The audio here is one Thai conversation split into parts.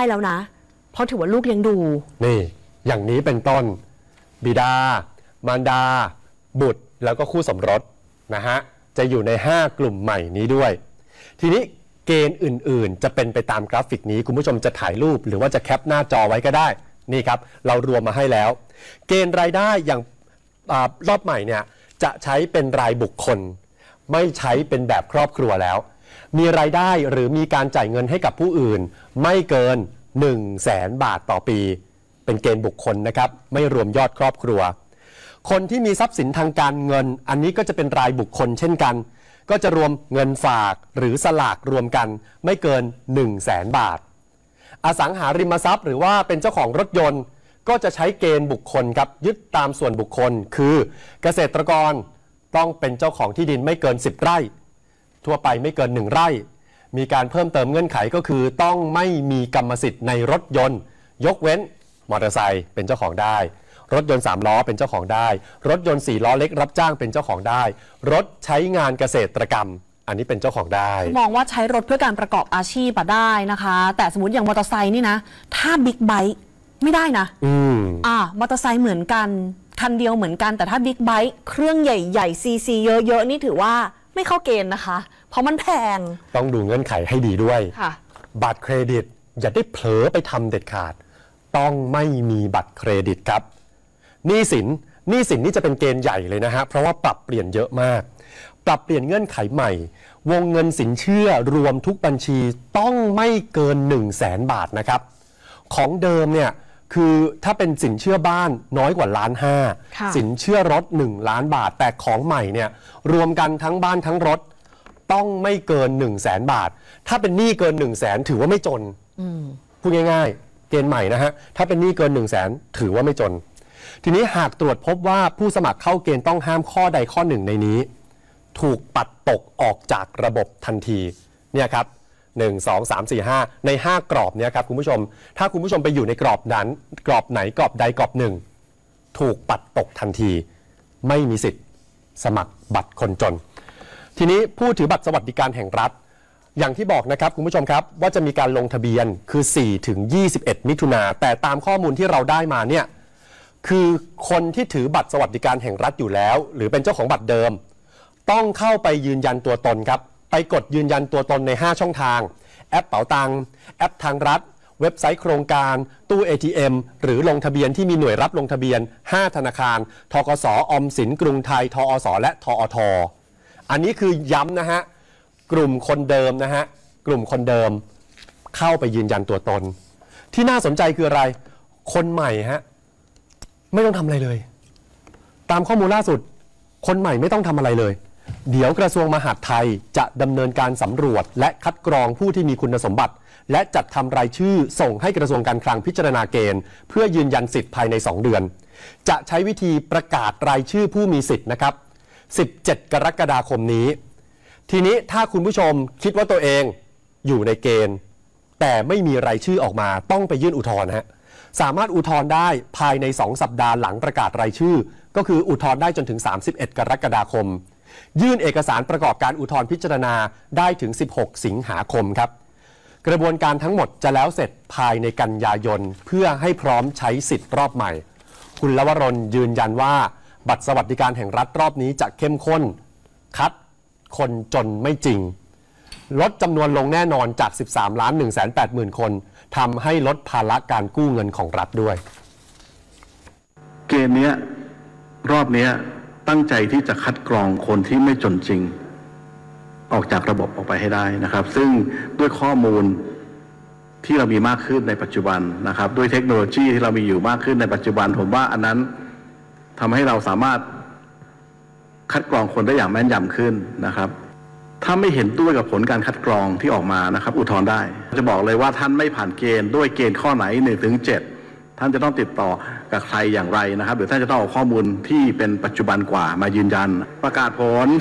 แล้วนะเพราะถือว่าลูกเลี้ยงดูนี่อย่างนี้เป็นต้นบิดามารดาบุตรแล้วก็คู่สมรสนะฮะจะอยู่ใน5กลุ่มใหม่นี้ด้วยทีนี้เกณฑ์อื่นๆจะเป็นไปตามกราฟิกนี้คุณผู้ชมจะถ่ายรูปหรือว่าจะแคปหน้าจอไว้ก็ได้นี่ครับเรารวมมาให้แล้วเกณฑ์รายได้อย่างรอบใหม่เนี่ยจะใช้เป็นรายบุคคลไม่ใช้เป็นแบบครอบครัวแล้วมีรายได้หรือมีการจ่ายเงินให้กับผู้อื่นไม่เกิน 100,000 บาทต่อปีเป็นเกณฑ์บุคคลนะครับไม่รวมยอดครอบครัวคนที่มีทรัพย์สินทางการเงินอันนี้ก็จะเป็นรายบุคคลเช่นกันก็จะรวมเงินฝากหรือสลากรวมกันไม่เกิน 100,000 บาทอสังหาริมทรัพย์หรือว่าเป็นเจ้าของรถยนต์ก็จะใช้เกณฑ์บุคคลครับยึดตามส่วนบุคคลคือเกษตรกรต้องเป็นเจ้าของที่ดินไม่เกิน10 ไร่ทั่วไปไม่เกิน1 ไร่มีการเพิ่มเติมเงื่อนไขก็คือต้องไม่มีกรรมสิทธิ์ในรถยนต์ยกเว้นมอเตอร์ไซค์เป็นเจ้าของได้รถยนต์3 ล้อเป็นเจ้าของได้รถยนต์4 ล้อเล็กรับจ้างเป็นเจ้าของได้รถใช้งานเกษตรกรรมอันนี้เป็นเจ้าของได้มองว่าใช้รถเพื่อการประกอบอาชีพได้นะคะแต่สมมติอย่างมอเตอร์ไซค์นี่นะถ้าบิ๊กไบค์ไม่ได้นะมอเตอร์ไซค์เหมือนกันคันเดียวเหมือนกันแต่ถ้าบิ๊กไบค์เครื่องใหญ่ๆซีซีเยอะๆนี่ถือว่าไม่เข้าเกณฑ์นะคะเพราะมันแพงต้องดูเงื่อนไขให้ดีด้วยบัตรเครดิตอย่าได้เผลอไปทำเด็ดขาดต้องไม่มีบัตรเครดิตครับหนี้สินนี่จะเป็นเกณฑ์ใหญ่เลยนะฮะเพราะว่าปรับเปลี่ยนเยอะมากปรับเปลี่ยนเงื่อนไขใหม่วงเงินสินเชื่อรวมทุกบัญชีต้องไม่เกิน 100,000 บาทนะครับของเดิมเนี่ยคือถ้าเป็นสินเชื่อบ้านน้อยกว่า1.5 ล้านสินเชื่อรถ1 ล้านบาทแต่ของใหม่เนี่ยรวมกันทั้งบ้านทั้งรถต้องไม่เกิน 100,000 บาทถ้าเป็นหนี้เกิน 100,000 ถือว่าไม่จนพูดง่ายๆเกณฑ์ใหม่นะฮะถ้าเป็นหนี้เกิน 100,000 ถือว่าไม่จนทีนี้หากตรวจพบว่าผู้สมัครเข้าเกณฑ์ต้องห้ามข้อใดข้อหนึ่งในนี้ถูกปัดตกออกจากระบบทันทีเนี่ยครับ1 2 3 4 5ใน5กรอบเนี่ยครับคุณผู้ชมถ้าคุณผู้ชมไปอยู่ในกรอบนั้นกรอบไหนกรอบใดกรอบหนึ่งถูกปัดตกทันทีไม่มีสิทธิ์สมัครบัตรคนจนทีนี้ผู้ถือบัตรสวัสดิการแห่งรัฐอย่างที่บอกนะครับคุณผู้ชมครับว่าจะมีการลงทะเบียนคือ4 ถึง 21 มิถุนาแต่ตามข้อมูลที่เราได้มาเนี่ยคือคนที่ถือบัตรสวัสดิการแห่งรัฐอยู่แล้วหรือเป็นเจ้าของบัตรเดิมต้องเข้าไปยืนยันตัวตนครับไปกดยืนยันตัวตนใน5ช่องทางแอปเป๋าตังค์แอปทางรัฐเว็บไซต์โครงการตู้ ATM หรือลงทะเบียนที่มีหน่วยรับลงทะเบียน5ธนาคารธกส.ออมสินกรุงไทยทอส.และทอท.อันนี้คือย้ำนะฮะกลุ่มคนเดิมนะฮะกลุ่มคนเดิมเข้าไปยืนยันตัวตนที่น่าสนใจคืออะไรคนใหม่ฮะไม่ต้องทำอะไรเลยตามข้อมูลล่าสุดคนใหม่ไม่ต้องทำอะไรเลยเดี๋ยวกระทรวงมหาดไทยจะดำเนินการสำรวจและคัดกรองผู้ที่มีคุณสมบัติและจัดทำรายชื่อส่งให้กระทรวงการคลังพิจารณาเกณฑ์เพื่อยืนยันสิทธิ์ภายใน2 เดือนจะใช้วิธีประกาศรายชื่อผู้มีสิทธิ์นะครับ17 กรกฎาคมนี้ทีนี้ถ้าคุณผู้ชมคิดว่าตัวเองอยู่ในเกณฑ์แต่ไม่มีรายชื่อออกมาต้องไปยื่นอุทธรณ์ฮะสามารถอุทธรณ์ได้ภายใน2 สัปดาห์หลังประกาศรายชื่อก็คืออุทธรณ์ได้จนถึง31 กรกฎาคมยื่นเอกสารประกอบการอุทธรณ์พิจารณาได้ถึง16 สิงหาคมครับกระบวนการทั้งหมดจะแล้วเสร็จภายในกันยายนเพื่อให้พร้อมใช้สิทธิ์รอบใหม่คุณลวรนยืนยันว่าบัตรสวัสดิการแห่งรัฐรอบนี้จะเข้มข้นคัดคนจนไม่จริงลดจำนวนลงแน่นอนจาก 13,180,000 คนทำให้ลดภาระการกู้เงินของรัฐด้วยเกณฑ์นี้รอบนี้ตั้งใจที่จะคัดกรองคนที่ไม่จนจริงออกจากระบบออกไปให้ได้นะครับซึ่งด้วยข้อมูลที่เรามีมากขึ้นในปัจจุบันนะครับด้วยเทคโนโลยีที่เรามีอยู่มากขึ้นในปัจจุบันผมว่าอันนั้นทำให้เราสามารถคัดกรองคนได้อย่างแม่นยำขึ้นนะครับถ้าไม่เห็นด้วยกับผลการคัดกรองที่ออกมานะครับอุทธรณ์ได้จะบอกเลยว่าท่านไม่ผ่านเกณฑ์ด้วยเกณฑ์ข้อไหน1 ถึง 7ท่านจะต้องติดต่อกับใครอย่างไรนะครับหรือท่านจะต้องเอาข้อมูลที่เป็นปัจจุบันกว่ามายืนยันประกาศผล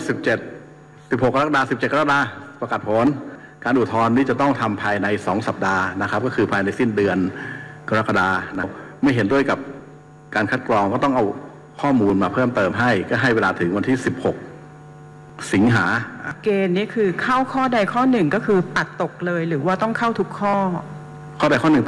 16 กรกฎาคม17 กรกฎาคมประกาศผลการอุทธรณ์นี้จะต้องทำภายใน2 สัปดาห์นะครับก็คือภายในสิ้นเดือนกรกฎาคมนะไม่เห็นด้วยกับการคัดกรองก็ต้องเอาข้อมูลมาเพิ่มเติมให้ก็ให้เวลาถึงวันที่16 สิงหาเกณฑ์นี้คือเข้าข้อใดข้อหนึ่งก็คือปัดตกเลยหรือว่าต้องเข้าทุกข้อใดข้อหนึ่ง